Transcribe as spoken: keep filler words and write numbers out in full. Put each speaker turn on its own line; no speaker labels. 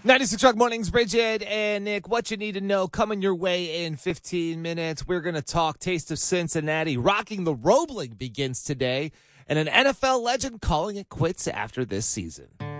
ninety-six Rock Mornings, Bridget and Nick. What you need to know coming your way in fifteen minutes. We're going to talk Taste of Cincinnati. Rocking the Roebling begins today, and an N F L legend calling it quits after this season.